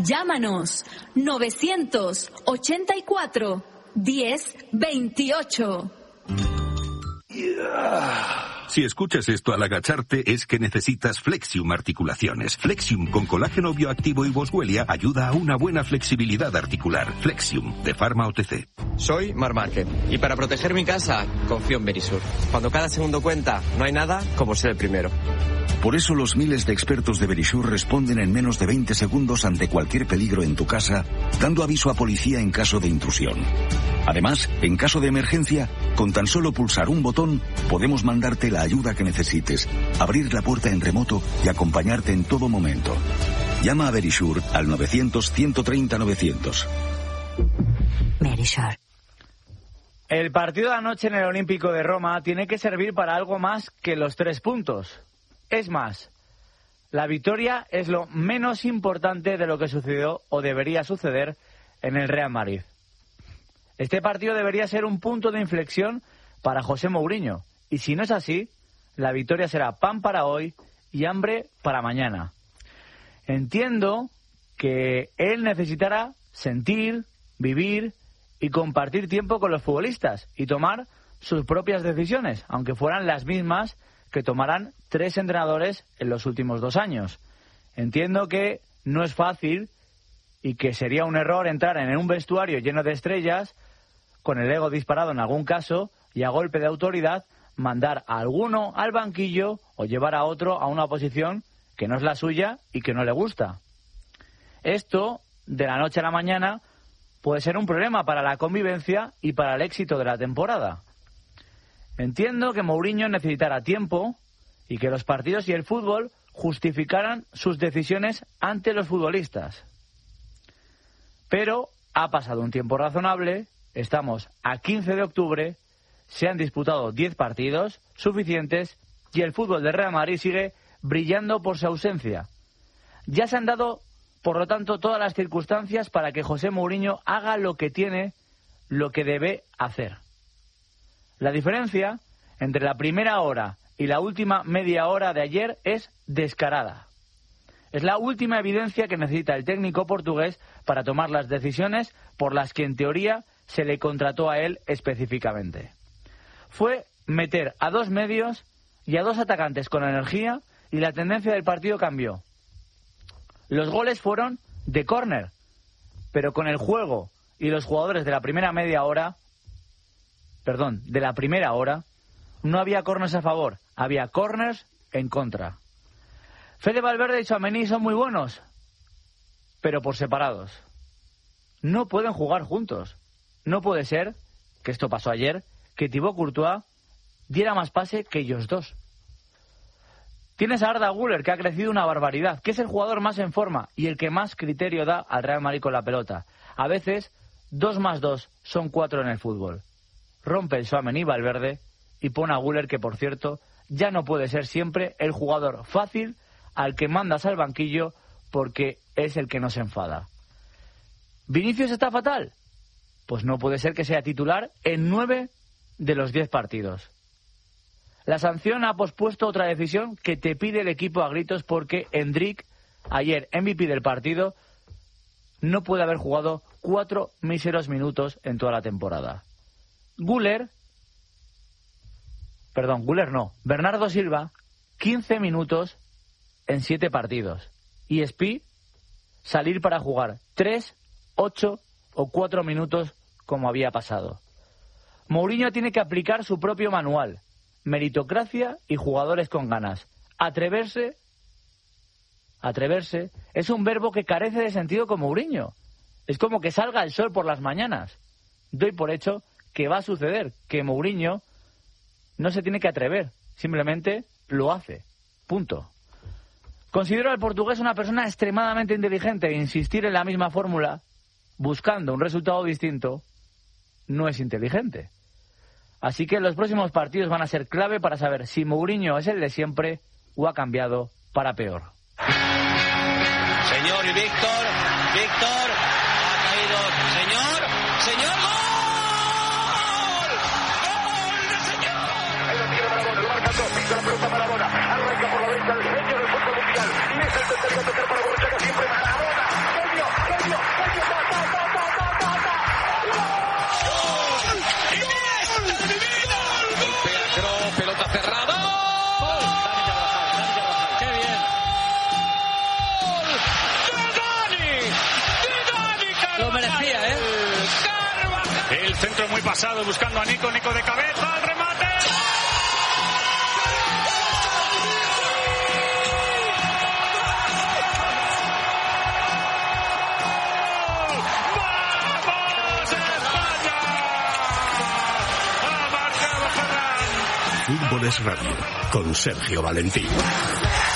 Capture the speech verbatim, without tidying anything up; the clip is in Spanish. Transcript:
Llámanos novecientos ochenta y cuatro diez veintiocho. Si escuchas esto al agacharte es que necesitas Flexium Articulaciones. Flexium con colágeno bioactivo y boswellia ayuda a una buena flexibilidad articular. Flexium, de Pharma O T C. Soy Mar Márquez y para proteger mi casa confío en Verisur. Cuando cada segundo cuenta, no hay nada como ser el primero. Por eso los miles de expertos de Verisur responden en menos de veinte segundos ante cualquier peligro en tu casa, dando aviso a policía en caso de intrusión. Además, en caso de emergencia, con tan solo pulsar un botón, podemos mandarte la ayuda que necesites, abrir la puerta en remoto y acompañarte en todo momento. Llama a Verisur al novecientos, ciento treinta, novecientos. Verisur. El partido de anoche en el Olímpico de Roma tiene que servir para algo más que los tres puntos. Es más, la victoria es lo menos importante de lo que sucedió o debería suceder en el Real Madrid. Este partido debería ser un punto de inflexión para José Mourinho, y si no es así, la victoria será pan para hoy y hambre para mañana. Entiendo que él necesitará sentir, vivir y compartir tiempo con los futbolistas y tomar sus propias decisiones, aunque fueran las mismas que tomarán tres entrenadores en los últimos dos años. Entiendo que no es fácil y que sería un error entrar en un vestuario lleno de estrellas, con el ego disparado en algún caso, y a golpe de autoridad mandar a alguno al banquillo o llevar a otro a una posición que no es la suya y que no le gusta. Esto, de la noche a la mañana, puede ser un problema para la convivencia y para el éxito de la temporada. Entiendo que Mourinho necesitará tiempo y que los partidos y el fútbol justificaran sus decisiones ante los futbolistas. Pero ha pasado un tiempo razonable, estamos a quince de octubre, se han disputado diez partidos suficientes y el fútbol del Real Madrid sigue brillando por su ausencia. Ya se han dado, por lo tanto, todas las circunstancias para que José Mourinho haga lo que tiene, lo que debe hacer. La diferencia entre la primera hora y la última media hora de ayer es descarada. Es la última evidencia que necesita el técnico portugués para tomar las decisiones por las que en teoría se le contrató a él específicamente. Fue meter a dos medios y a dos atacantes con energía y la tendencia del partido cambió. Los goles fueron de córner, pero con el juego y los jugadores de la primera media hora, perdón, de la primera hora, no había córners a favor, había córners en contra. Fede Valverde y Tchouaméni son muy buenos, pero por separados. No pueden jugar juntos. No puede ser, que esto pasó ayer, que Thibaut Courtois diera más pase que ellos dos. Tienes a Arda Güler, que ha crecido una barbaridad, que es el jugador más en forma y el que más criterio da al Real Madrid con la pelota. A veces, dos más dos son cuatro en el fútbol. Rompe el Tchouaméni Valverde y pone a Güler, que por cierto, ya no puede ser siempre el jugador fácil al que mandas al banquillo porque es el que nos enfada. ¿Vinicius está fatal? Pues no puede ser que sea titular en nueve de los diez partidos. La sanción ha pospuesto otra decisión que te pide el equipo a gritos porque Endrick, ayer M V P del partido, no puede haber jugado cuatro míseros minutos en toda la temporada. Güler, perdón, Güler no, Bernardo Silva, quince minutos en siete partidos. Y Spi, salir para jugar tres, ocho o cuatro minutos como había pasado. Mourinho tiene que aplicar su propio manual. Meritocracia y jugadores con ganas. Atreverse, atreverse, es un verbo que carece de sentido con Mourinho. Es como que salga el sol por las mañanas. Doy por hecho que va a suceder, que Mourinho no se tiene que atrever, simplemente lo hace. Punto. Considero al portugués una persona extremadamente inteligente e insistir en la misma fórmula, buscando un resultado distinto, no es inteligente. Así que los próximos partidos van a ser clave para saber si Mourinho es el de siempre o ha cambiado para peor. Señor y Víctor, Víctor, ha caído, señor, señor, ¡gol! ¡Gol del señor! Ahí lo tiene Maradona, lo marca dos, pisa la pelota Maradona, arranca por la derecha el genio del fútbol mundial, y es el tercero a tocar para Borruchaga, siempre Maradona, genio, centro muy pasado buscando a Nico, Nico de cabeza, al remate. Fútbol es Radio, con Sergio Valentín.